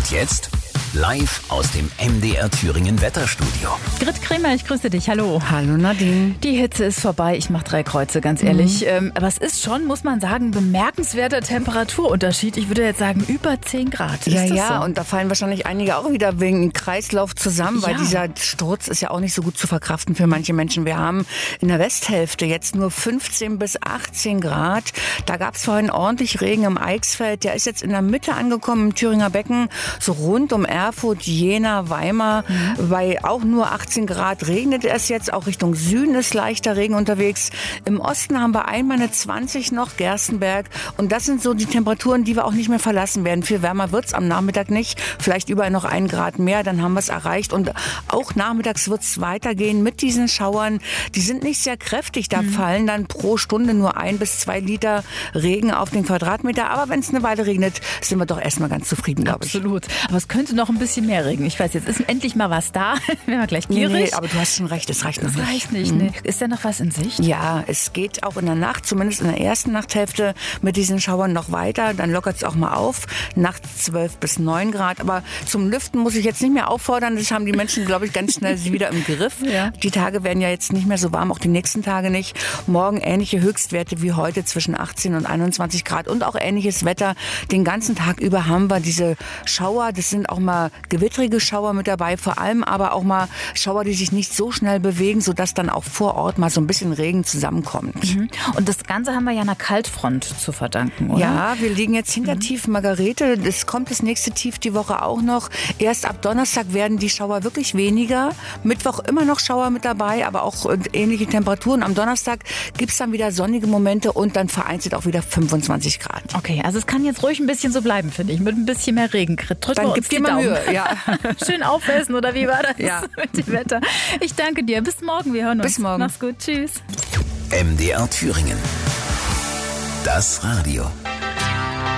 Und jetzt live aus dem MDR Thüringen Wetterstudio. Grit Kremer, ich grüße dich. Hallo. Hallo Nadine. Die Hitze ist vorbei. Ich mache 3 Kreuze, ganz ehrlich. Aber es ist schon, muss man sagen, bemerkenswerter Temperaturunterschied. Ich würde jetzt sagen, über 10 Grad. Ja, ist das ja, so? und da fallen wahrscheinlich einige auch wieder wegen dem Kreislauf zusammen, weil Ja. dieser Sturz ist ja auch nicht so gut zu verkraften für manche Menschen. Wir haben in der Westhälfte jetzt nur 15 bis 18 Grad. Da gab es vorhin ordentlich Regen im Eichsfeld. Der ist jetzt in der Mitte angekommen, im Thüringer Becken, so rund um Erfurt, Jena, Weimar. Bei auch nur 18 Grad regnet es jetzt. Auch Richtung Süden ist leichter Regen unterwegs. Im Osten haben wir einmal eine 20 noch, Gerstenberg. Und das sind so die Temperaturen, die wir auch nicht mehr verlassen werden. Viel wärmer wird's am Nachmittag nicht. Vielleicht überall noch 1 Grad mehr, dann haben wir es erreicht. Und auch nachmittags wird's weitergehen mit diesen Schauern. Die sind nicht sehr kräftig. Da fallen dann pro Stunde nur 1 bis 2 Liter Regen auf den Quadratmeter. Aber wenn es eine Weile regnet, sind wir doch erstmal ganz zufrieden, glaube ich. Absolut. Aber es könnte noch ein bisschen mehr regnen. Ich weiß, jetzt ist endlich mal was da. Werden wir gleich gierig. Nee, aber du hast schon recht, es reicht noch Das nicht. reicht nicht. Nee. Ist da noch was in Sicht? Ja, es geht auch in der Nacht, zumindest in der ersten Nachthälfte, mit diesen Schauern noch weiter. Dann lockert es auch mal auf. Nachts 12 bis 9 Grad. Aber zum Lüften muss ich jetzt nicht mehr auffordern. Das haben die Menschen, glaube ich, ganz schnell wieder im Griff. Ja. Die Tage werden ja jetzt nicht mehr so warm, auch die nächsten Tage nicht. Morgen ähnliche Höchstwerte wie heute zwischen 18 und 21 Grad. Und auch ähnliches Wetter. Den ganzen Tag über haben wir diese Schauer. Das sind auch mal gewittrige Schauer mit dabei. Vor allem aber auch mal Schauer, die sich nicht so schnell bewegen, sodass dann auch vor Ort mal so ein bisschen Regen zusammenkommt. Und das Ganze haben wir ja einer Kaltfront zu verdanken, oder? Ja, wir liegen jetzt hinter Tief Margarete. Es kommt das nächste Tief die Woche auch noch. Erst ab Donnerstag werden die Schauer wirklich weniger. Mittwoch immer noch Schauer mit dabei, aber auch ähnliche Temperaturen. Am Donnerstag gibt's dann wieder sonnige Momente und dann vereinzelt auch wieder 25 Grad. Okay, also es kann jetzt ruhig ein bisschen so bleiben, finde ich, mit ein bisschen mehr Regen. Drücken Dann wir gib uns dir die mal Daumen. Mühe. Ja. Schön aufessen, oder wie war das Ja. mit dem Wetter? Ich danke dir. Bis morgen. Wir hören uns. Bis morgen. Mach's gut. Tschüss. MDR Thüringen. Das Radio.